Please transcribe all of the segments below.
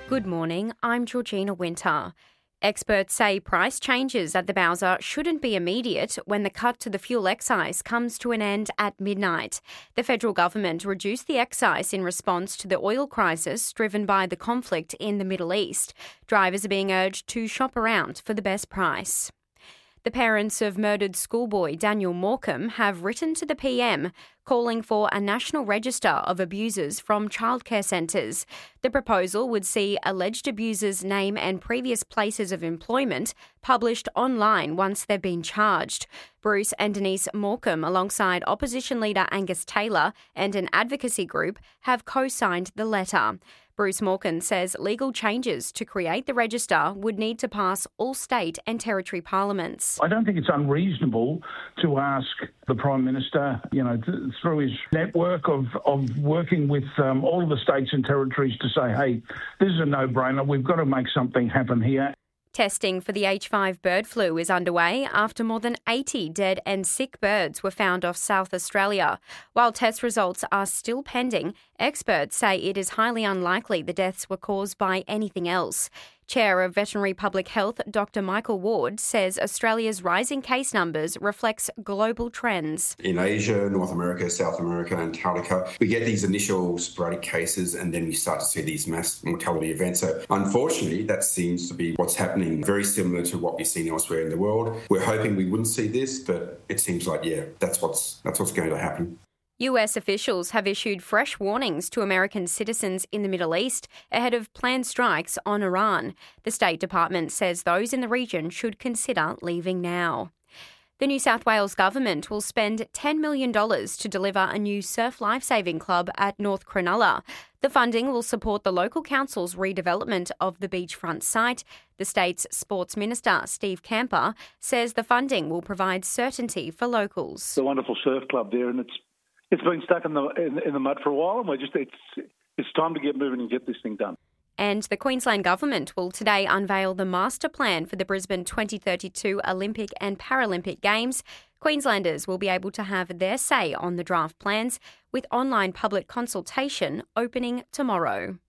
Good morning, I'm Georgina Winter. Experts say price changes at the Bowser shouldn't be immediate when the cut to the fuel excise comes to an end at midnight. The federal government reduced the excise in response to the oil crisis driven by the conflict in the Middle East. Drivers are being urged to shop around for the best price. The parents of murdered schoolboy Daniel Morcombe have written to the PM calling for a national register of abusers from childcare centres. The proposal would see alleged abusers' name and previous places of employment published online once they've been charged. Bruce and Denise Morcombe, alongside opposition leader Angus Taylor and an advocacy group, have co-signed the letter. Bruce Morcombe says legal changes to create the register would need to pass all state and territory parliaments. I don't think it's unreasonable to ask the Prime Minister, through his network of working with all of the states and territories to say, hey, this is a no-brainer. We've got to make something happen here. Testing for the H5 bird flu is underway after more than 80 dead and sick birds were found off South Australia. While test results are still pending, experts say it is highly unlikely the deaths were caused by anything else. Chair of Veterinary Public Health, Dr Michael Ward, says Australia's rising case numbers reflects global trends. In Asia, North America, South America, Antarctica, we get these initial sporadic cases and then we start to see these mass mortality events. So unfortunately, that seems to be what's happening, very similar to what we've seen elsewhere in the world. We're hoping we wouldn't see this, but it seems like, that's what's going to happen. US officials have issued fresh warnings to American citizens in the Middle East ahead of planned strikes on Iran. The State Department says those in the region should consider leaving now. The New South Wales government will spend $10 million to deliver a new surf lifesaving club at North Cronulla. The funding will support the local council's redevelopment of the beachfront site. The state's Sports Minister, Steve Camper, says the funding will provide certainty for locals. It's a wonderful surf club there, and it's been stuck in the mud for a while, and it's time to get moving and get this thing done. And the Queensland Government will today unveil the master plan for the Brisbane 2032 Olympic and Paralympic Games. Queenslanders will be able to have their say on the draft plans, with online public consultation opening tomorrow.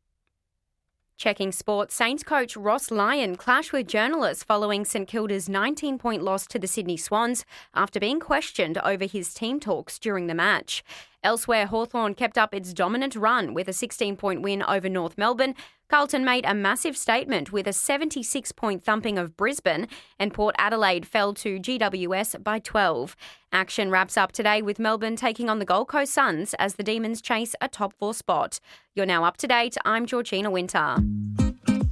Checking sport, Saints coach Ross Lyon clashed with journalists following St Kilda's 19-point loss to the Sydney Swans after being questioned over his team talks during the match. Elsewhere, Hawthorn kept up its dominant run with a 16-point win over North Melbourne. Carlton made a massive statement with a 76-point thumping of Brisbane, and Port Adelaide fell to GWS by 12. Action wraps up today with Melbourne taking on the Gold Coast Suns as the Demons chase a top 4 spot. You're now up to date. I'm Georgina Winter.